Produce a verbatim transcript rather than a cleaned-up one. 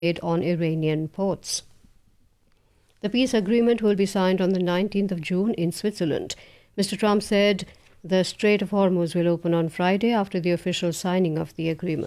on Iranian ports. The peace agreement will be signed on the nineteenth of June in Switzerland. Mister Trump said the Strait of Hormuz will open on Friday after the official signing of the agreement.